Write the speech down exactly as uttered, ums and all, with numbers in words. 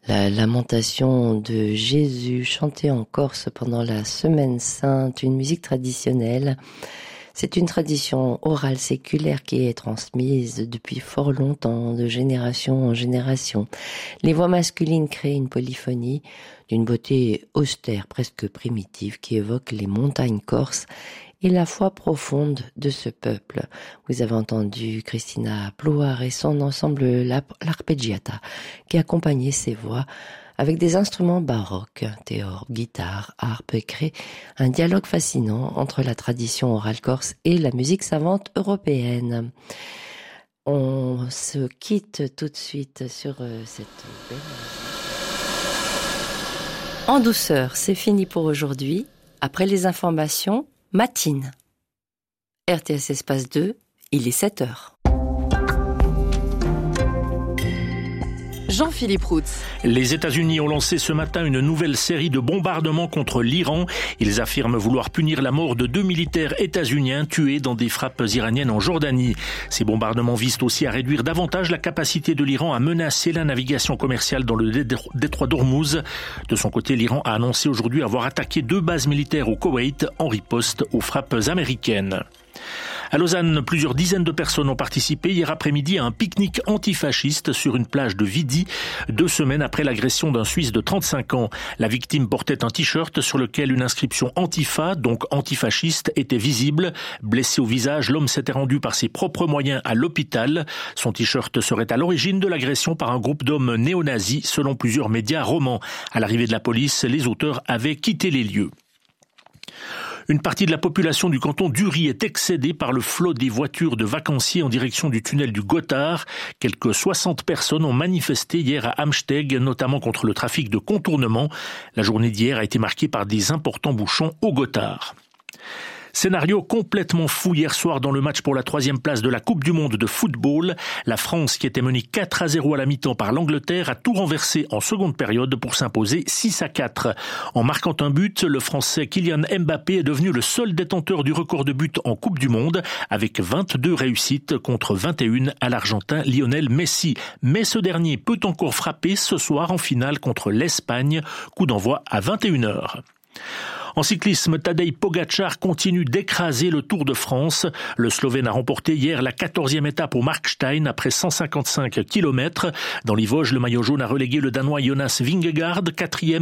La lamentation de Jésus chantée en Corse pendant la Semaine Sainte, une musique traditionnelle. C'est une tradition orale séculaire qui est transmise depuis fort longtemps, de génération en génération. Les voix masculines créent une polyphonie d'une beauté austère, presque primitive, qui évoque les montagnes corses et la foi profonde de ce peuple. Vous avez entendu Christina Plouar et son ensemble l'Arpeggiata, qui accompagnait ces voix avec des instruments baroques, théor, guitare, harpe, et crée un dialogue fascinant entre la tradition orale corse et la musique savante européenne. On se quitte tout de suite sur cette belle... En douceur, c'est fini pour aujourd'hui. Après les informations, matine. R T S Espace deux, il est sept heures. Jean-Philippe Roux. Les États-Unis ont lancé ce matin une nouvelle série de bombardements contre l'Iran. Ils affirment vouloir punir la mort de deux militaires états-uniens tués dans des frappes iraniennes en Jordanie. Ces bombardements visent aussi à réduire davantage la capacité de l'Iran à menacer la navigation commerciale dans le détroit d'Ormuz. De son côté, l'Iran a annoncé aujourd'hui avoir attaqué deux bases militaires au Koweït en riposte aux frappes américaines. À Lausanne, plusieurs dizaines de personnes ont participé hier après-midi à un pique-nique antifasciste sur une plage de Vidi, deux semaines après l'agression d'un Suisse de trente-cinq ans. La victime portait un t-shirt sur lequel une inscription Antifa, donc antifasciste, était visible. Blessé au visage, l'homme s'était rendu par ses propres moyens à l'hôpital. Son t-shirt serait à l'origine de l'agression par un groupe d'hommes néo-nazis, selon plusieurs médias romans. À l'arrivée de la police, les auteurs avaient quitté les lieux. Une partie de la population du canton d'Uri est excédée par le flot des voitures de vacanciers en direction du tunnel du Gothard. Quelques soixante personnes ont manifesté hier à Amsteg, notamment contre le trafic de contournement. La journée d'hier a été marquée par des importants bouchons au Gothard. Scénario complètement fou hier soir dans le match pour la troisième place de la Coupe du Monde de football. La France, qui était menée quatre à zéro à la mi-temps par l'Angleterre, a tout renversé en seconde période pour s'imposer six à quatre. En marquant un but, le Français Kylian Mbappé est devenu le seul détenteur du record de buts en Coupe du Monde, avec vingt-deux réussites contre vingt et un à l'Argentin Lionel Messi. Mais ce dernier peut encore frapper ce soir en finale contre l'Espagne. Coup d'envoi à vingt et une heures. En cyclisme, Tadej Pogačar continue d'écraser le Tour de France. Le Slovène a remporté hier la quatorzième étape au Markstein après cent cinquante-cinq kilomètres. Dans les Vosges, le maillot jaune a relégué le Danois Jonas Vingegaard, quatrième